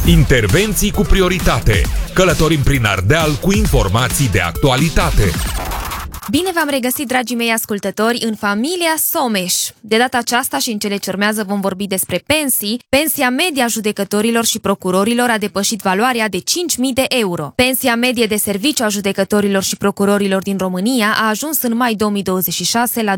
Intervenții cu prioritate. Călătorim prin Ardeal cu informații de actualitate. Bine v-am regăsit, dragii mei ascultători, în familia Someș. De data aceasta și în cele ce urmează vom vorbi despre pensii. Pensia medie a judecătorilor și procurorilor a depășit valoarea de 5.000 de euro. Pensia medie de serviciu a judecătorilor și procurorilor din România a ajuns în mai 2026 la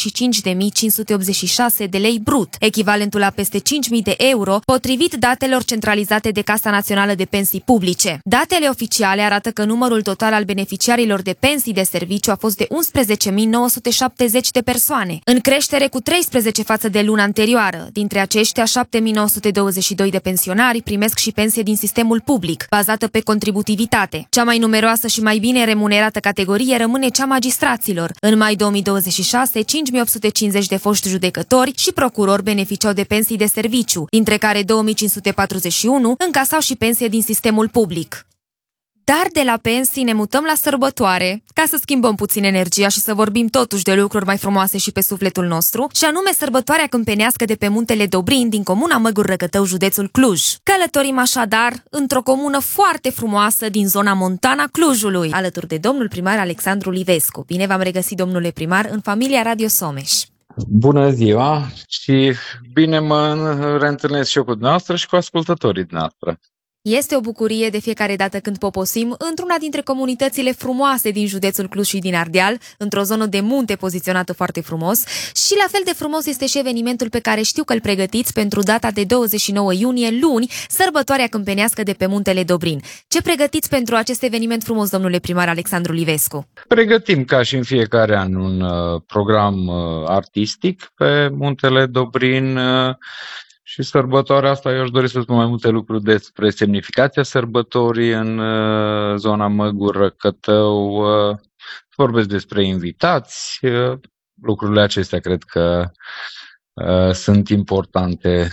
25.586 de lei brut, echivalentul la peste 5.000 de euro, potrivit datelor centralizate de Casa Națională de Pensii Publice. Datele oficiale arată că numărul total al beneficiarilor de pensii de serviciu a fost de 11.970 de persoane, în creștere cu 13 față de luna anterioară. Dintre aceștia, 7.922 de pensionari primesc și pensie din sistemul public, bazată pe contributivitate. Cea mai numeroasă și mai bine remunerată categorie rămâne cea magistraților. În mai 2026, 5.850 de foști judecători și procurori beneficiau de pensii de serviciu, dintre care 2.541 încasau și pensie din sistemul public. Dar de la pensii ne mutăm la sărbătoare, ca să schimbăm puțin energia și să vorbim totuși de lucruri mai frumoase și pe sufletul nostru, și anume sărbătoarea câmpenească de pe muntele Dobrin din comuna Măguri Răcătău, județul Cluj. Călătorim așadar într-o comună foarte frumoasă din zona montană a Clujului, alături de domnul primar Alexandru Livescu. Bine v-am regăsit, domnule primar, în familia Radio Someș. Bună ziua și bine mă reîntâlnesc și eu cu dumneavoastră și cu ascultătorii dumneavoastră. Este o bucurie de fiecare dată când poposim într-una dintre comunitățile frumoase din județul Cluj și din Ardeal, într-o zonă de munte poziționată foarte frumos, și la fel de frumos este și evenimentul pe care știu că îl pregătiți pentru data de 29 iunie, luni, sărbătoarea câmpenească de pe muntele Dobrin. Ce pregătiți pentru acest eveniment frumos, domnule primar Alexandru Livescu? Pregătim, ca și în fiecare an, un program artistic pe muntele Dobrin. Și sărbătoarea asta, eu aș dori să spun mai multe lucruri despre semnificația sărbătorii în zona Măguri Răcătău. Vorbesc despre invitați. Lucrurile acestea cred că sunt importante.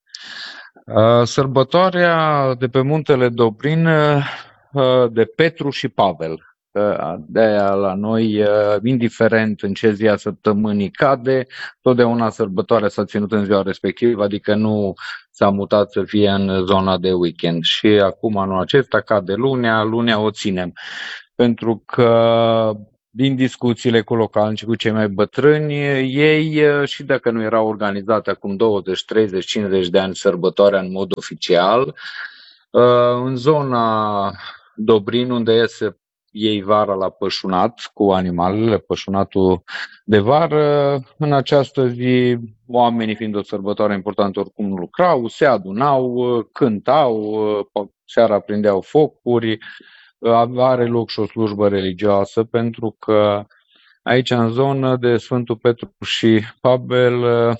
Sărbătoarea de pe muntele Dobrin de Petru și Pavel. De-aia la noi, indiferent în ce zi a săptămânii cade, totdeauna sărbătoarea s-a ținut în ziua respectivă, adică nu s-a mutat să fie în zona de weekend. Și acum, anul acesta, cade lunea o ținem. Pentru că din discuțiile cu localnici și cu cei mai bătrâni, ei, și dacă nu era organizată acum 20, 30, 50 de ani sărbătoarea în mod oficial, în zona Dobrin, unde iese ei vara la pășunat cu animalele, pășunatul de vară. În această zi, oamenii, fiind o sărbătoare importantă, oricum nu lucrau, se adunau, cântau, seara prindeau focuri, are loc și o slujbă religioasă, pentru că aici, în zonă de Sfântul Petru și Pavel,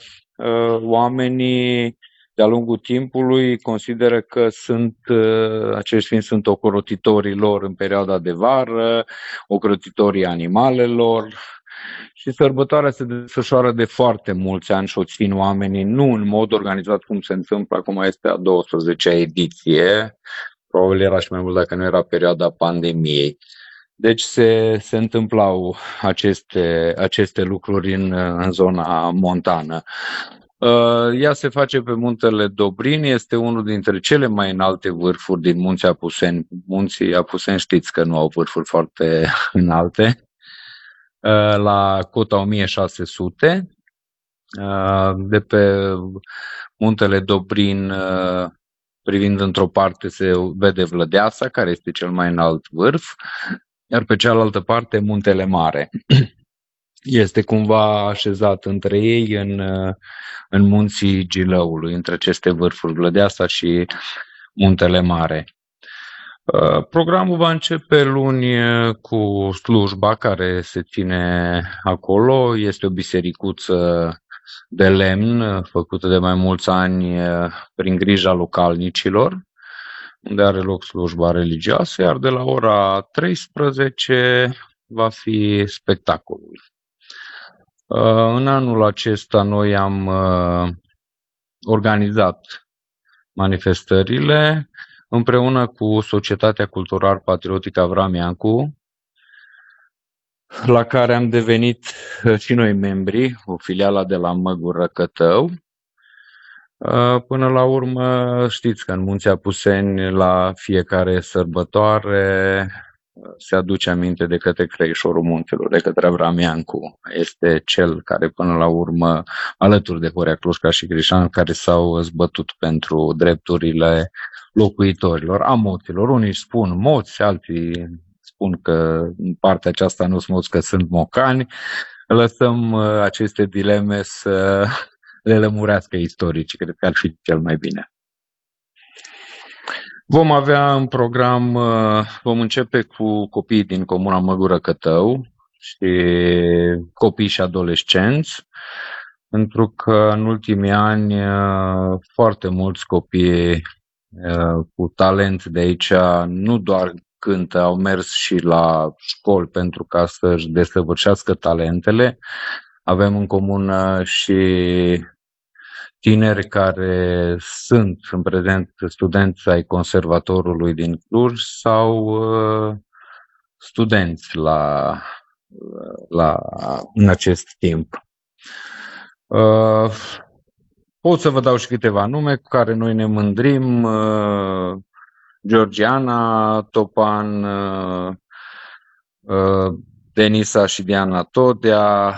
oamenii de-a lungul timpului consideră că acești sfinți sunt ocrotitorii lor în perioada de vară, ocrotitorii animalelor, și sărbătoarea se desfășoară de foarte mulți ani și o țin oamenii, nu în mod organizat cum se întâmplă acum, este a 12-a ediție, probabil era și mai mult dacă nu era perioada pandemiei. Deci se întâmplau aceste lucruri în zona montană. Ea se face pe muntele Dobrin, este unul dintre cele mai înalte vârfuri din Munții Apuseni. Munții Apuseni știți că nu au vârfuri foarte înalte, la cota 1600. De pe muntele Dobrin, privind într-o parte, se vede Vlădeasa, care este cel mai înalt vârf, iar pe cealaltă parte Muntele Mare. Este cumva așezat între ei în munții Gilăului, între aceste vârfuri, Vlădeasa și Muntele Mare. Programul va începe luni cu slujba care se ține acolo. Este o bisericuță de lemn făcută de mai mulți ani prin grija localnicilor, unde are loc slujba religioasă, iar de la ora 13 va fi spectacolul. În anul acesta noi am organizat manifestările împreună cu Societatea Cultural Patriotică Avram Iancu, la care am devenit și noi membri, o filială de la Măguri Răcătău. Până la urmă, știți că în Munții Apuseni, la fiecare sărbătoare, se aduce aminte de către Crăișorul Munților, de către Avram Iancu. Este cel care, până la urmă, alături de Horea Clușca și Grișan, care s-au zbătut pentru drepturile locuitorilor, a moților. Unii spun moți, alții spun că în partea aceasta nu sunt moți, că sunt mocani. Lăsăm aceste dileme să le lămurească istoricii, cred că ar fi cel mai bine. Vom avea în program, vom începe cu copiii din Comuna Măgură Cătău și copii și adolescenți, pentru că în ultimii ani foarte mulți copii cu talent de aici nu doar cântă, au mers și la școli pentru ca să-și desăvârșească talentele. Avem în comună și tineri care sunt în prezent studenți ai Conservatorului din Cluj sau studenți în acest timp. Pot să vă dau și câteva nume cu care noi ne mândrim. Georgiana Topan, Denisa și Diana Todea,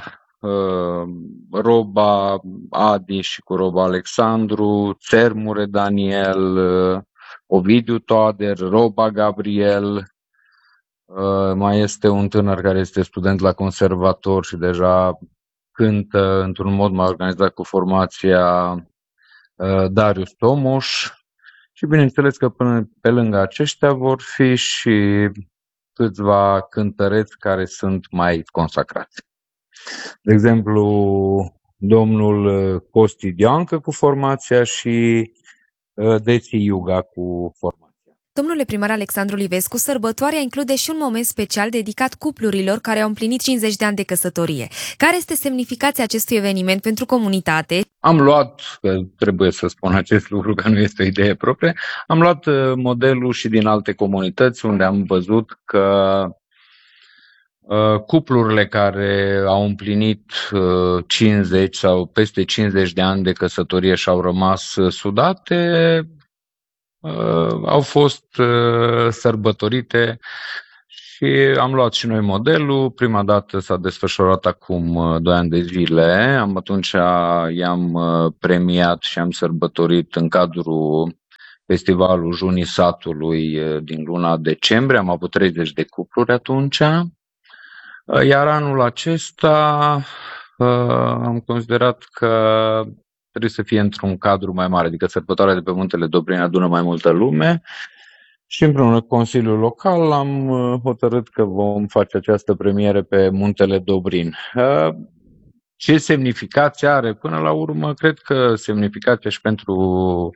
Roba Adi și cu Roba Alexandru, Țermure Daniel, Ovidiu Toader, Roba Gabriel. Mai este un tânăr care este student la Conservator și deja cântă într-un mod mai organizat cu formația, Darius Tomoș. Și bineînțeles că până pe lângă aceștia vor fi și câțiva cântăreți care sunt mai consacrați. De exemplu, domnul Costi Dioancă cu formația și Deci Iuga cu formația. Domnule primar Alexandru Livescu, sărbătoarea include și un moment special dedicat cuplurilor care au împlinit 50 de ani de căsătorie. Care este semnificația acestui eveniment pentru comunitate? Am luat, că trebuie să spun acest lucru, că nu este o idee proprie, am luat modelul și din alte comunități unde am văzut că cuplurile care au împlinit 50 sau peste 50 de ani de căsătorie și au rămas sudate, au fost sărbătorite și am luat și noi modelul. Prima dată s-a desfășurat acum 2 ani de zile. Atunci i-am premiat și am sărbătorit în cadrul festivalul Junii Satului din luna decembrie. Am avut 30 de cupluri atunci. Iar anul acesta am considerat că trebuie să fie într-un cadru mai mare, adică sărbătoarea de pe Muntele Dobrin adună mai multă lume și împreună cu Consiliul Local am hotărât că vom face această premieră pe Muntele Dobrin. Ce semnificație are? Până la urmă, cred că semnificația și pentru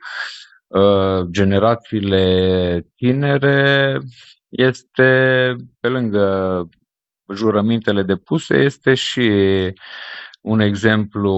generațiile tinere este, pe lângă jurămintele depuse, este și un exemplu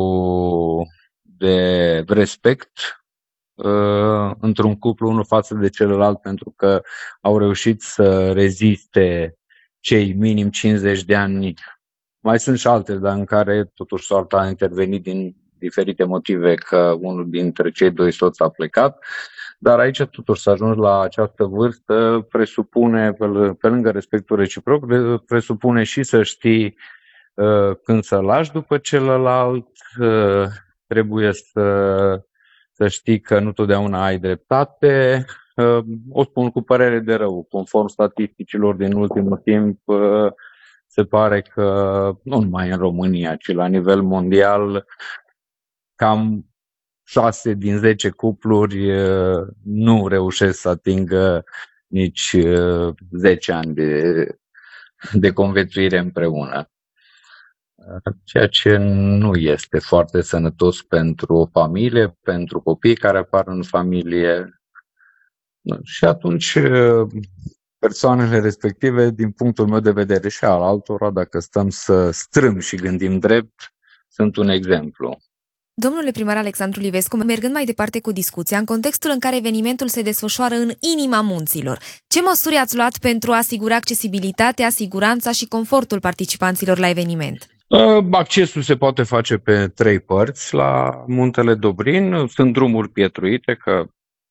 de respect într-un cuplu unul față de celălalt, pentru că au reușit să reziste cei minim 50 de ani. Mai sunt și alte, dar în care totuși soarta a intervenit din diferite motive, că unul dintre cei doi soți a plecat. Dar aici totuși să ajungi la această vârstă presupune, pe lângă respectul reciproc, presupune și să știi când să lași după celălalt, trebuie să știi că nu totdeauna ai dreptate. O spun cu părere de rău. Conform statisticilor din ultimul timp, se pare că nu numai în România, ci la nivel mondial, cam 6 din 10 cupluri nu reușesc să atingă nici 10 ani de conviețuire împreună. Ceea ce nu este foarte sănătos pentru o familie, pentru copiii care apar în familie. Și atunci persoanele respective, din punctul meu de vedere și al altora, dacă stăm să strâm și gândim drept, sunt un exemplu. Domnule primar Alexandru Livescu, mergând mai departe cu discuția, în contextul în care evenimentul se desfășoară în inima munților, ce măsuri ați luat pentru a asigura accesibilitatea, siguranța și confortul participanților la eveniment? Accesul se poate face pe 3 părți la Muntele Dobrin. Sunt drumuri pietruite, că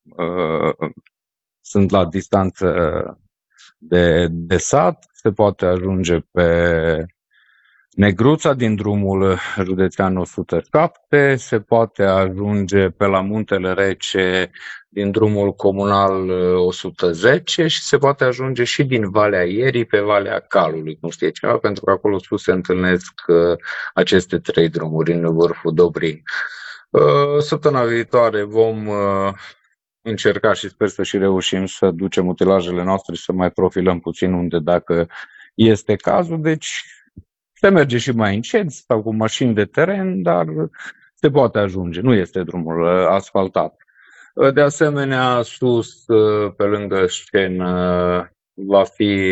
sunt la distanță de sat. Se poate ajunge pe Negruța din drumul județean 107, se poate ajunge pe la Muntele Rece din drumul comunal 110 și se poate ajunge și din Valea Ierii pe Valea Calului, cum știe cineva, pentru că acolo sus se întâlnesc aceste 3 drumuri în vârful Dobrin. Săptămâna viitoare vom încerca și sper să și reușim să ducem utilajele noastre și să mai profilăm puțin unde dacă este cazul, deci se merge și mai încet sau cu mașini de teren, dar se poate ajunge, nu este drumul asfaltat. De asemenea, sus, pe lângă scenă, va fi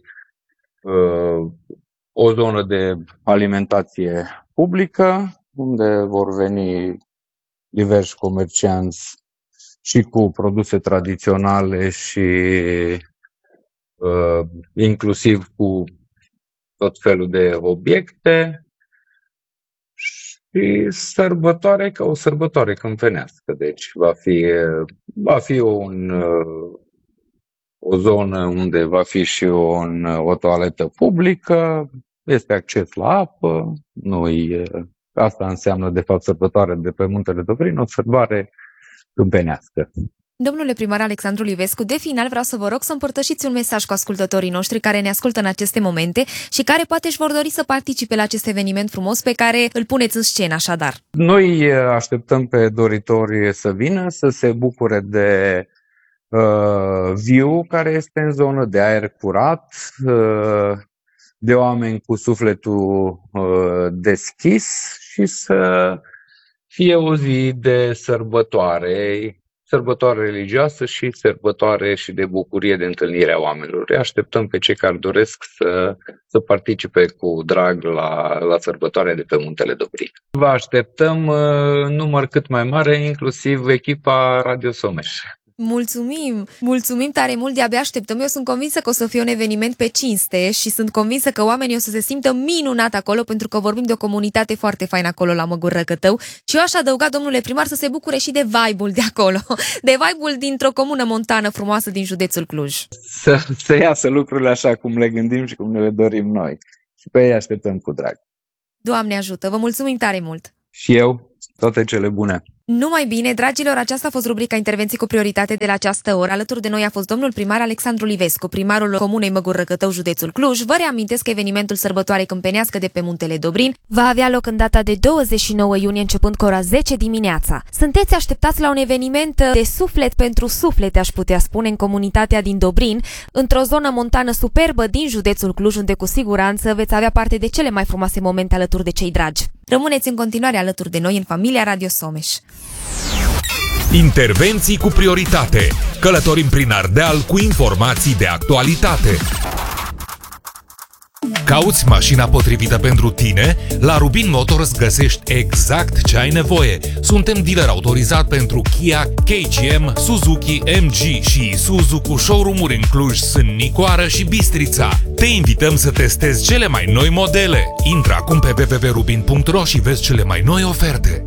o zonă de alimentație publică, unde vor veni diversi comercianți și cu produse tradiționale și inclusiv cu tot felul de obiecte și sărbătoare ca o sărbătoare câmpenească. Deci va fi o zonă unde va fi și o toaletă publică, este acces la apă, asta înseamnă de fapt sărbătoare de pe Muntele Dobrin, o sărbare câmpenească. Domnule primar Alexandru Livescu, de final vreau să vă rog să împărtășiți un mesaj cu ascultătorii noștri care ne ascultă în aceste momente și care poate își vor dori să participe la acest eveniment frumos pe care îl puneți în scenă, așadar. Noi așteptăm pe doritori să vină, să se bucure de view care este în zonă, de aer curat, de oameni cu sufletul deschis și să fie o zi de sărbătoare religioasă și sărbătoare și de bucurie de întâlnire a oamenilor. Îi așteptăm pe cei care doresc să participe cu drag la sărbătoarea de pe Muntele Dobrin. Vă așteptăm număr cât mai mare, inclusiv echipa Radio Someș. Mulțumim tare mult, de-abia așteptăm. Eu sunt convinsă că o să fie un eveniment pe cinste și sunt convinsă că oamenii o să se simtă minunat acolo, pentru că vorbim de o comunitate foarte faină acolo la Măgur Răcătău. Și eu aș adăuga, domnule primar, să se bucure și de vibe-ul de acolo, de vibe-ul dintr-o comună montană frumoasă din județul Cluj. Să iasă lucrurile așa cum le gândim și cum ne le dorim noi. Și pe ei așteptăm cu drag. Doamne ajută, vă mulțumim tare mult! Și eu, toate cele bune! Numai bine, dragilor, aceasta a fost rubrica Intervenții cu prioritate de la această oră. Alături de noi a fost domnul primar Alexandru Livescu, primarul Comunei Măgur Răcătău, județul Cluj. Vă reamintesc că evenimentul Sărbătoare Câmpenească de pe Muntele Dobrin va avea loc în data de 29 iunie, începând cu ora 10 dimineața. Sunteți așteptați la un eveniment de suflet pentru suflete, aș putea spune, în comunitatea din Dobrin, într-o zonă montană superbă din județul Cluj, unde cu siguranță veți avea parte de cele mai frumoase momente alături de cei dragi. Rămâneți în continuare alături de noi în familia Radio Someș. Intervenții cu prioritate. Călătorim prin Ardeal cu informații de actualitate. Cauți mașina potrivită pentru tine? La Rubin Motors găsești exact ce ai nevoie. Suntem dealer autorizat pentru Kia, KGM, Suzuki, MG și Isuzu cu showroom-uri în Cluj, Sânnicoară și Bistrița. Te invităm să testezi cele mai noi modele. Intră acum pe www.rubin.ro și vezi cele mai noi oferte.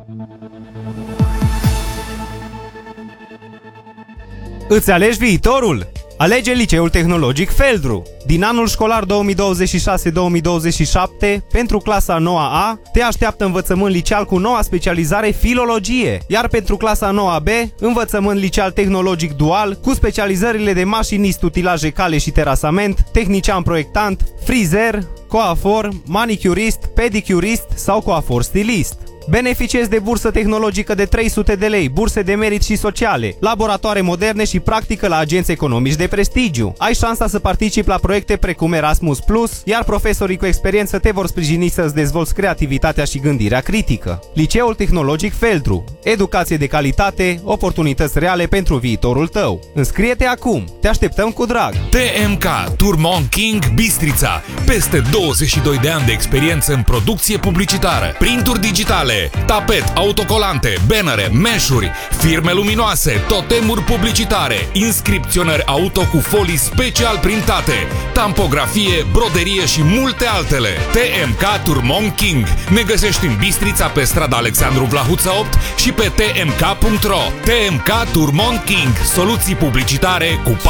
Îți alegi viitorul? Alege Liceul Tehnologic Feldru. Din anul școlar 2026-2027, pentru clasa 9A, te așteaptă învățământ liceal cu noua specializare filologie, iar pentru clasa 9B, învățământ liceal tehnologic dual, cu specializările de mașinist, utilaje cale și terasament, tehnician proiectant, frizer, coafor, manicurist, pedicurist sau coafor stilist. Beneficiezi de bursă tehnologică de 300 de lei, burse de merit și sociale, laboratoare moderne și practică la agenți economici de prestigiu. Ai șansa să participi la proiecte precum Erasmus+, iar profesorii cu experiență te vor sprijini să-ți dezvolți creativitatea și gândirea critică. Liceul Tehnologic Feldru. Educație de calitate, oportunități reale pentru viitorul tău. Înscrie-te acum! Te așteptăm cu drag! TMK Turmon King Bistrița. Peste 22 de ani de experiență în producție publicitară, printuri digitale, digitale, tapet, autocolante, bannere, meșuri, firme luminoase, totemuri publicitare, inscripționări auto cu folii special printate, tampografie, broderie și multe altele. TMK Turmon King. Ne găsești în Bistrița pe strada Alexandru Vlahuță 8 și pe tmk.ro. TMK Turmon King. Soluții publicitare cu